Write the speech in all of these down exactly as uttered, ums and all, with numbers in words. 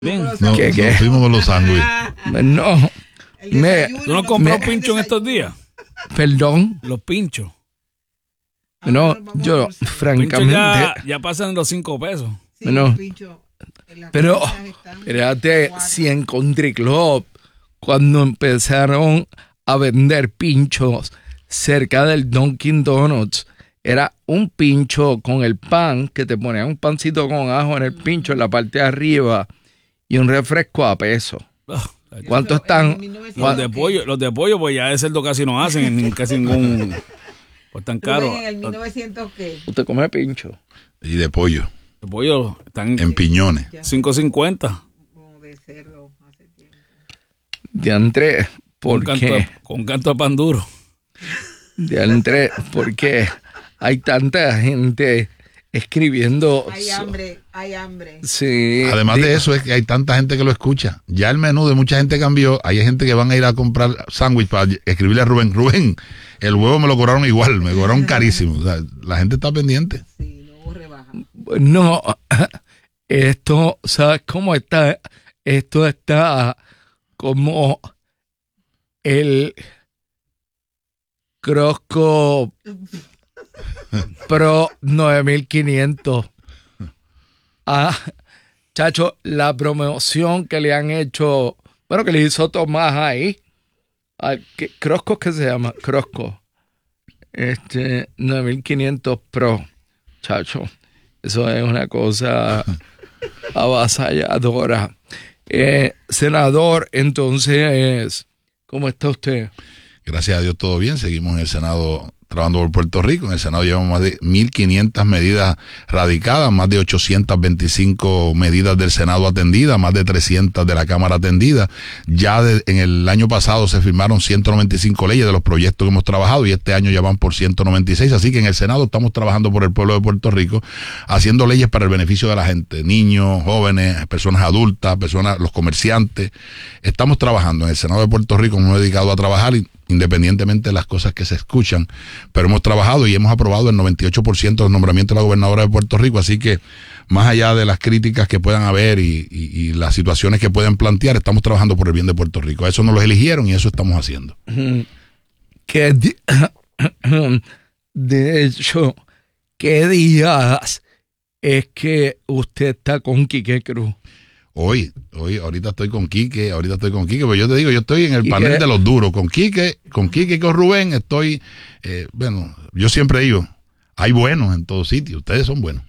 Bien. No, ¿Qué, nos qué? fuimos con los sándwiches. No, me, ¿Tú no compras Me- pinchos en estos días? perdón, Los pinchos. no, yo Pinchos francamente, ya, ya pasan los cinco pesos. no, pero espérate, si en Country Club, cuando empezaron a vender pinchos cerca del Dunkin' Donuts, era un pincho con el pan, que te ponían un pancito con ajo en el pincho en la parte de arriba y un refresco a peso. Oh, ¿Cuánto están? los de pollo, los de pollo, pues ya de cerdo casi no hacen, en casi ningún. Pues tan caro. ¿En el mil novecientos qué? ¿Usted come pincho? Y de pollo, Los de pollo están en piñones. cinco cincuenta. Como de cerdo hace tiempo. Diantre, ¿por Con qué? canto, con canto de pan duro. Diantre, ¿por qué hay tanta gente escribiendo? Hay so- hambre, hay hambre. Sí. Además digo, de eso, es que hay tanta gente que lo escucha. Ya el menú de mucha gente cambió. Hay gente que van a ir a comprar sándwich para escribirle a Rubén. Rubén, el huevo me lo cobraron igual, me cobraron carísimo. O sea, la gente está pendiente. Sí, no hubo rebaja. No, esto, ¿sabes cómo está? Esto está como el Crosco Pro nueve mil quinientos. Ah, chacho, la promoción que le han hecho, bueno, que le hizo Tomás ahí. Al que, Crosco, ¿qué se llama? Crosco. Este, nueve mil quinientos Pro. Chacho, eso es una cosa avasalladora. Eh, senador, entonces, ¿cómo está usted? Gracias a Dios todo bien. Seguimos en el Senado trabajando por Puerto Rico. En el Senado llevamos más de mil quinientas medidas radicadas, más de ochocientas veinticinco medidas del Senado atendidas, más de trescientas de la Cámara atendida. Ya de, en el año pasado se firmaron ciento noventa y cinco leyes de los proyectos que hemos trabajado y este año ya van por ciento noventa y seis. Así que en el Senado estamos trabajando por el pueblo de Puerto Rico, haciendo leyes para el beneficio de la gente, niños, jóvenes, personas adultas, personas, los comerciantes. Estamos trabajando en el Senado de Puerto Rico, nos hemos dedicado a trabajar y independientemente de las cosas que se escuchan, pero hemos trabajado y hemos aprobado el noventa y ocho por ciento de los nombramientos de la gobernadora de Puerto Rico, así que más allá de las críticas que puedan haber y, y, y las situaciones que pueden plantear, estamos trabajando por el bien de Puerto Rico. A eso nos los eligieron y eso estamos haciendo. ¿Qué di- de hecho, ¿qué días es que usted está con Quique Cruz? Hoy, hoy, ahorita estoy con Quique, ahorita estoy con Quique, pero yo te digo, yo estoy en el ¿Y panel qué? de los duros, con Quique, con Quique y con Rubén, estoy, eh, bueno, yo siempre digo, hay buenos en todos sitios, ustedes son buenos.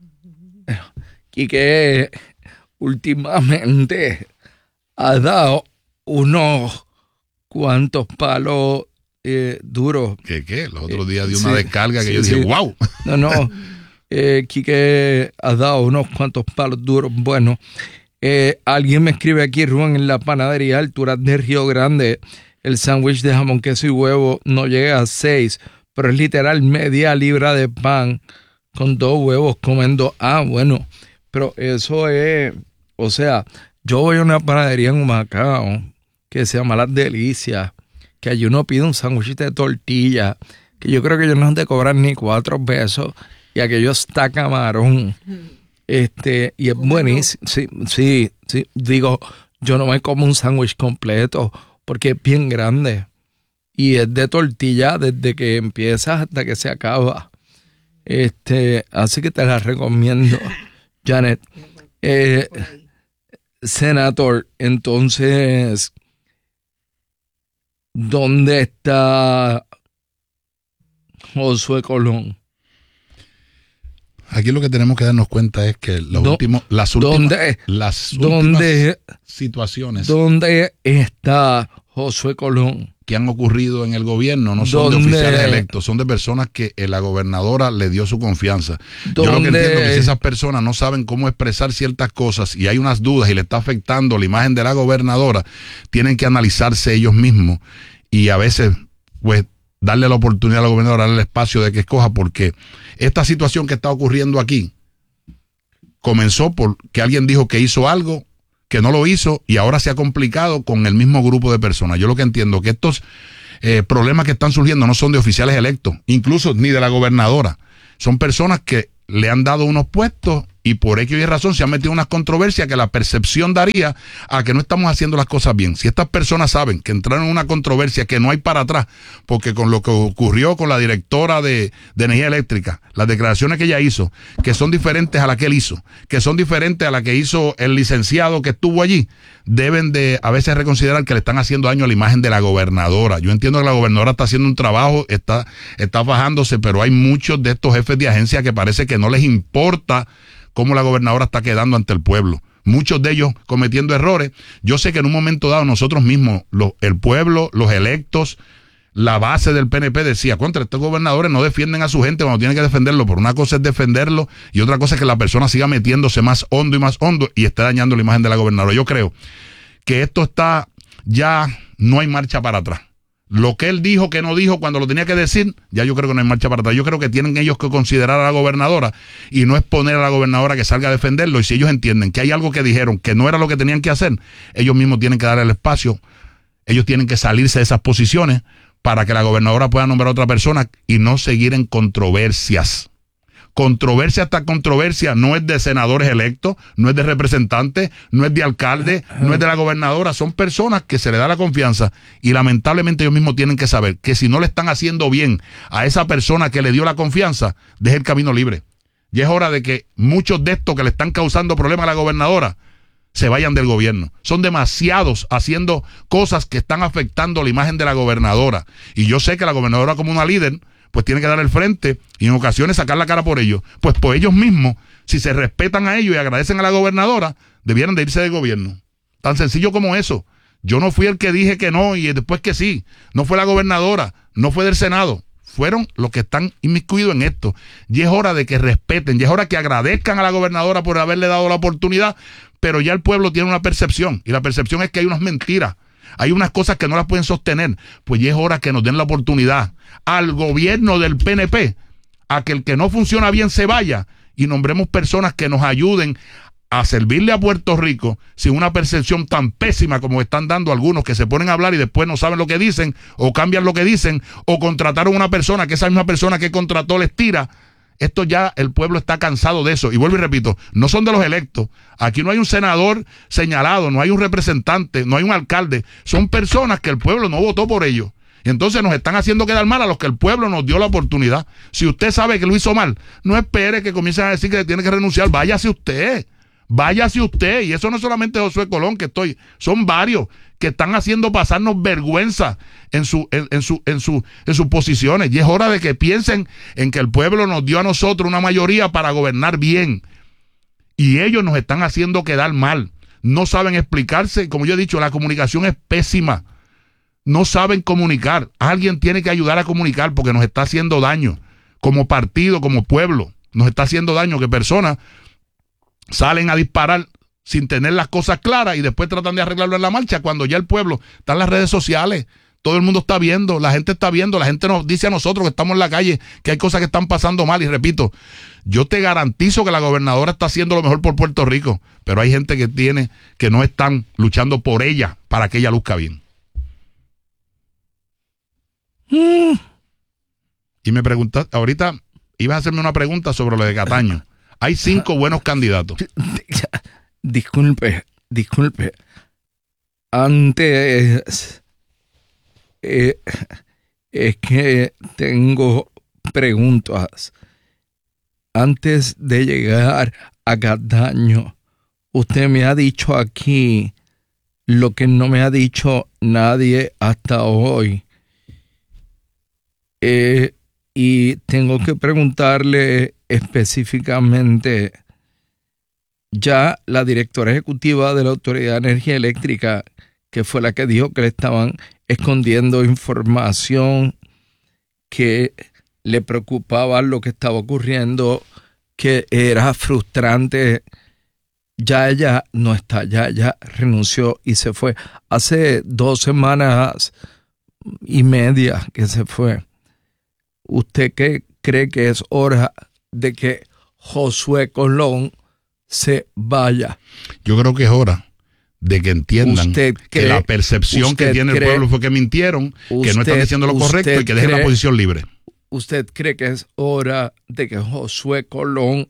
Quique últimamente ha dado unos cuantos palos eh, duros. ¿Qué qué? Los otros días di Sí, una descarga que sí, yo dije, sí. wow. No, no. Eh, Quique ha dado unos cuantos palos duros. Bueno, eh, alguien me escribe aquí, Rubén, en la panadería Alturas de Río Grande, el sándwich de jamón, queso y huevo no llega a seis, pero es literal media libra de pan con dos huevos comiendo. Ah, bueno, pero eso es, o sea, yo voy a una panadería en Humacao que se llama Las Delicias, que allí uno pide un sándwich de tortilla, que yo creo que ellos no han de cobrar ni cuatro pesos, y aquello está camarón. Este, y es buenísimo. Sí, sí, sí. Digo, yo no me como un sándwich completo porque es bien grande. Y es de tortilla desde que empiezas hasta que se acaba. Este, así que te la recomiendo, Janet. Eh, Senator, entonces, ¿dónde está Josué Colón? Aquí lo que tenemos que darnos cuenta es que los Do- últimos, las últimas, ¿Dónde, las últimas dónde, situaciones dónde está Josué Colón? que han ocurrido en el gobierno no son de ¿Dónde? oficiales electos, son de personas que eh, la gobernadora le dio su confianza. Yo lo que ¿Dónde? entiendo es que si esas personas no saben cómo expresar ciertas cosas y hay unas dudas y le está afectando la imagen de la gobernadora, tienen que analizarse ellos mismos y a veces pues darle la oportunidad a la gobernadora, darle el espacio de que escoja, porque esta situación que está ocurriendo aquí comenzó porque alguien dijo que hizo algo, que no lo hizo y ahora se ha complicado con el mismo grupo de personas. Yo lo que entiendo que estos eh, problemas que están surgiendo no son de oficiales electos, incluso ni de la gobernadora. Son personas que le han dado unos puestos y por X y razón se han metido en unas controversias que la percepción daría a que no estamos haciendo las cosas bien. Si estas personas saben que entraron en una controversia que no hay para atrás, porque con lo que ocurrió con la directora de, de energía eléctrica, las declaraciones que ella hizo, que son diferentes a las que él hizo, que son diferentes a las que hizo el licenciado que estuvo allí, deben de a veces reconsiderar que le están haciendo daño a la imagen de la gobernadora. Yo entiendo que la gobernadora está haciendo un trabajo, está, está bajándose, pero hay muchos de estos jefes de agencia que parece que no les importa cómo la gobernadora está quedando ante el pueblo. Muchos de ellos cometiendo errores. Yo sé que en un momento dado nosotros mismos, los, el pueblo, los electos, la base del P N P decía, contra estos gobernadores no defienden a su gente cuando tienen que defenderlo. Por una cosa es defenderlo y otra cosa es que la persona siga metiéndose más hondo y más hondo y esté dañando la imagen de la gobernadora. Yo creo que esto está, ya no hay marcha para atrás. Lo que él dijo, que no dijo, cuando lo tenía que decir, ya yo creo que no hay marcha para atrás. Yo creo que tienen ellos que considerar a la gobernadora y no exponer a la gobernadora que salga a defenderlo. Y si ellos entienden que hay algo que dijeron que no era lo que tenían que hacer, ellos mismos tienen que dar el espacio, ellos tienen que salirse de esas posiciones para que la gobernadora pueda nombrar a otra persona y no seguir en controversias. Controversia hasta controversia no es de senadores electos, no es de representantes, no es de alcalde, no es de la gobernadora. Son personas que se le da la confianza y lamentablemente ellos mismos tienen que saber que si no le están haciendo bien a esa persona que le dio la confianza, deje el camino libre. Y es hora de que muchos de estos que le están causando problemas a la gobernadora se vayan del gobierno. Son demasiados haciendo cosas que están afectando la imagen de la gobernadora. Y yo sé que la gobernadora, como una líder, pues tiene que dar el frente y en ocasiones sacar la cara por ellos. Pues por ellos mismos, si se respetan a ellos y agradecen a la gobernadora, debieran de irse del gobierno. Tan sencillo como eso. Yo no fui el que dije que no y después que sí. No fue la gobernadora, no fue del Senado. Fueron los que están inmiscuidos en esto. Y es hora de que respeten, y es hora que agradezcan a la gobernadora por haberle dado la oportunidad, pero ya el pueblo tiene una percepción, y la percepción es que hay unas mentiras. Hay unas cosas que no las pueden sostener. Pues ya es hora que nos den la oportunidad al gobierno del P N P a que el que no funciona bien se vaya y nombremos personas que nos ayuden a servirle a Puerto Rico sin una percepción tan pésima como están dando algunos que se ponen a hablar y después no saben lo que dicen o cambian lo que dicen o contrataron a una persona que esa misma persona que contrató les tira. Esto ya el pueblo está cansado de eso. Y vuelvo y repito, no son de los electos. Aquí no hay un senador señalado, no hay un representante, no hay un alcalde. Son personas que el pueblo no votó por ellos. Y entonces nos están haciendo quedar mal a los que el pueblo nos dio la oportunidad. Si usted sabe que lo hizo mal, no espere que comiencen a decir que tiene que renunciar. Váyase usted. Váyase usted. Y eso no es solamente Josué Colón que estoy. Son varios que están haciendo pasarnos vergüenza en su, en, en su, en su, en sus posiciones. Y es hora de que piensen en que el pueblo nos dio a nosotros una mayoría para gobernar bien. Y ellos nos están haciendo quedar mal. No saben explicarse. Como yo he dicho, la comunicación es pésima. No saben comunicar. Alguien tiene que ayudar a comunicar porque nos está haciendo daño. Como partido, como pueblo, nos está haciendo daño que personas salen a disparar sin tener las cosas claras y después tratan de arreglarlo en la marcha cuando ya el pueblo está en las redes sociales. Todo el mundo está viendo, la gente está viendo, la gente nos dice a nosotros que estamos en la calle que hay cosas que están pasando mal. Y repito, yo te garantizo que la gobernadora está haciendo lo mejor por Puerto Rico, pero hay gente que tiene, que no están luchando por ella para que ella luzca bien. Mm. Y me preguntaste, ahorita ibas a hacerme una pregunta sobre lo de Cataño. Hay cinco buenos candidatos. Disculpe, disculpe. Antes, eh, es que tengo preguntas. Antes de llegar a Cataño, usted me ha dicho aquí lo que no me ha dicho nadie hasta hoy. Eh, y tengo que preguntarle específicamente, ya la directora ejecutiva de la Autoridad de Energía Eléctrica, que fue la que dijo que le estaban escondiendo información, que le preocupaba lo que estaba ocurriendo, que era frustrante, ya ella no está, ya ella renunció y se fue. Hace dos semanas y media que se fue. ¿Usted qué cree que es hora de que Josué Colón se vaya? Yo creo que es hora de que entiendan cree, que la percepción que tiene cree, el pueblo fue que mintieron, usted, que no están diciendo lo correcto y que dejen cree, la posición libre. ¿Usted cree que es hora de que Josué Colón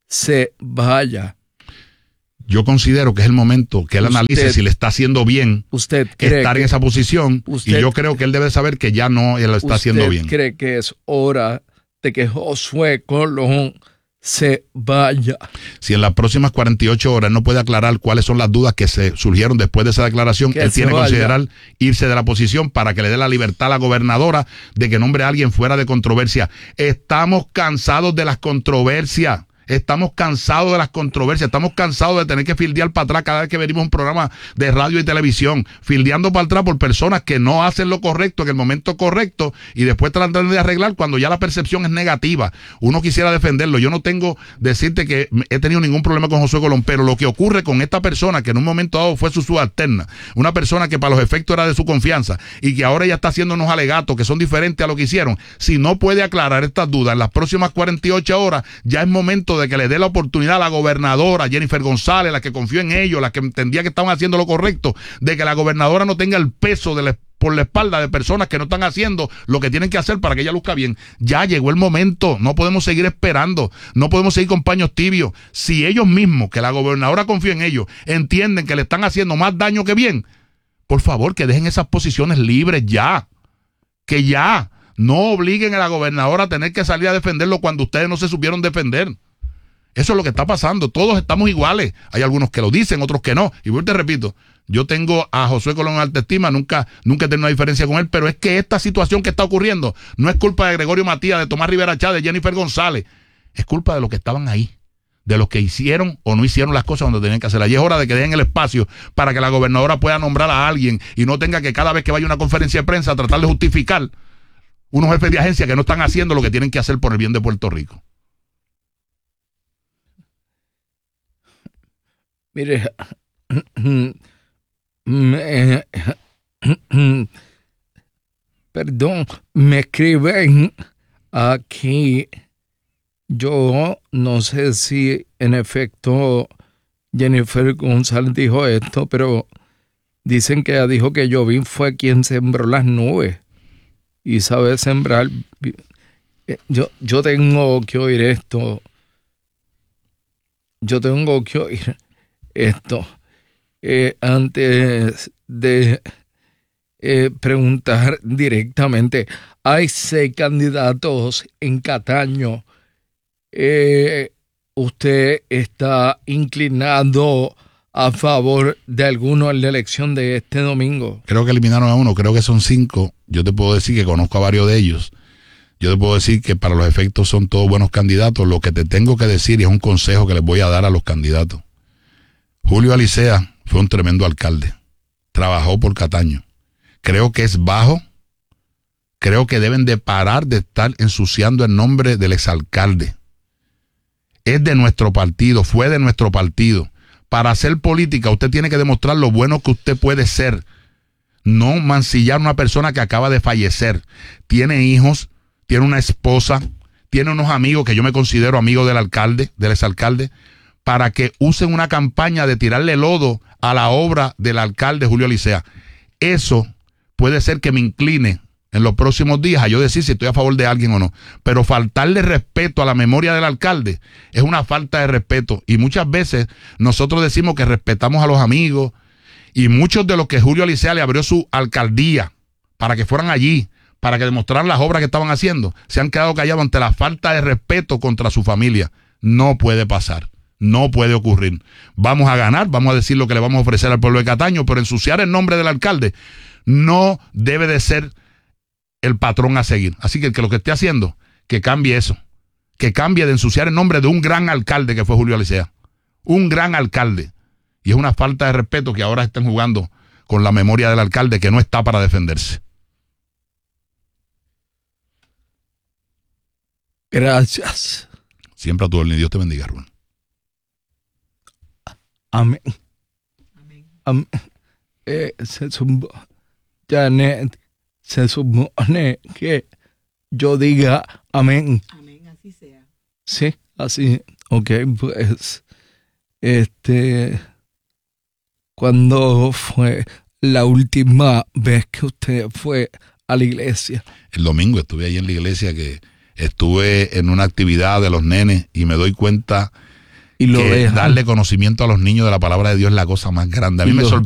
se vaya. Yo considero que es el momento que él Usted- analice si le está haciendo bien ¿Usted cree estar que, en esa posición, usted- y yo creo que él debe saber que ya no él lo está haciendo usted bien. cree que es hora de que Josué Colón se vaya? Si en las próximas cuarenta y ocho horas no puede aclarar cuáles son las dudas que se surgieron después de esa declaración, Que él se tiene que vaya. considerar irse de la posición para que le dé la libertad a la gobernadora de que nombre a alguien fuera de controversia. Estamos cansados de las controversias. Estamos cansados de las controversias, estamos cansados de tener que fildear para atrás cada vez que venimos a un programa de radio y televisión, fildeando para atrás por personas que no hacen lo correcto en el momento correcto y después tratando de arreglar cuando ya la percepción es negativa. Uno quisiera defenderlo. Yo no tengo decirte que he tenido ningún problema con Josué Colón, pero lo que ocurre con esta persona que en un momento dado fue su subalterna, una persona que para los efectos era de su confianza y que ahora ya está haciendo unos alegatos que son diferentes a lo que hicieron, si no puede aclarar estas dudas en las próximas cuarenta y ocho horas, ya es momento de que le dé la oportunidad a la gobernadora Jennifer González, la que confió en ellos, la que entendía que estaban haciendo lo correcto, de que la gobernadora no tenga el peso de la, por la espalda de personas que no están haciendo lo que tienen que hacer para que ella luzca bien. Ya llegó el momento, no podemos seguir esperando, no podemos seguir con paños tibios. Si ellos mismos, que la gobernadora confía en ellos, entienden que le están haciendo más daño que bien, por favor que dejen esas posiciones libres ya, que ya no obliguen a la gobernadora a tener que salir a defenderlo cuando ustedes no se supieron defender. Eso es lo que está pasando. Todos estamos iguales. Hay algunos que lo dicen, otros que no. Y yo te repito, yo tengo a Josué Colón en alta estima, nunca, nunca he tenido una diferencia con él, pero es que esta situación que está ocurriendo no es culpa de Gregorio Matías, de Tomás Rivera Chávez, de Jennifer González. Es culpa de los que estaban ahí, de los que hicieron o no hicieron las cosas cuando tenían que hacerlas. Y es hora de que dejen el espacio para que la gobernadora pueda nombrar a alguien y no tenga que cada vez que vaya a una conferencia de prensa tratar de justificar unos jefes de agencia que no están haciendo lo que tienen que hacer por el bien de Puerto Rico. Mire, me, perdón, me escriben aquí. Yo no sé si en efecto Jennifer González dijo esto, pero dicen que ella dijo que Jovín fue quien sembró las nubes y sabe sembrar. Yo, yo tengo que oír esto. Yo tengo que oír esto eh, antes de eh, preguntar directamente. Hay seis candidatos en Cataño. Eh, ¿Usted está inclinado a favor de alguno en la elección de este domingo? Creo que eliminaron a uno, creo que son cinco. Yo te puedo decir que conozco a varios de ellos. Yo te puedo decir que para los efectos son todos buenos candidatos. Lo que te tengo que decir y es un consejo que les voy a dar a los candidatos. Julio Alicea fue un tremendo alcalde. Trabajó por Cataño. Creo que es bajo. Creo que deben de parar de estar ensuciando el nombre del exalcalde. Es de nuestro partido, fue de nuestro partido. Para hacer política usted tiene que demostrar lo bueno que usted puede ser. No mancillar a una persona que acaba de fallecer. Tiene hijos, tiene una esposa, tiene unos amigos que yo me considero amigos del alcalde, del exalcalde, para que usen una campaña de tirarle lodo a la obra del alcalde Julio Alicea. Eso puede ser que me incline en los próximos días a yo decir si estoy a favor de alguien o no. Pero faltarle respeto a la memoria del alcalde es una falta de respeto. Y muchas veces nosotros decimos que respetamos a los amigos y muchos de los que Julio Alicea le abrió su alcaldía para que fueran allí, para que demostraran las obras que estaban haciendo, se han quedado callados ante la falta de respeto contra su familia. No puede pasar. No puede ocurrir. Vamos a ganar, vamos a decir lo que le vamos a ofrecer al pueblo de Cataño, pero ensuciar el nombre del alcalde no debe de ser el patrón a seguir. Así que el que lo que esté haciendo, que cambie eso. Que cambie de ensuciar el nombre de un gran alcalde que fue Julio Alicea. Un gran alcalde. Y es una falta de respeto que ahora estén jugando con la memoria del alcalde que no está para defenderse. Gracias. Siempre a tu orden. Dios te bendiga, Rubén. Amén. Amén. Amén. Eh, se, supone, Janet, se supone que yo diga amén. Amén, así sea. Sí, así. Ok, pues, este, ¿cuándo fue la última vez que usted fue a la iglesia? El domingo estuve ahí en la iglesia, que estuve en una actividad de los nenes y me doy cuenta Y lo que dejan. darle conocimiento a los niños de la palabra de Dios es la cosa más grande. A mí Y me lo- sorprende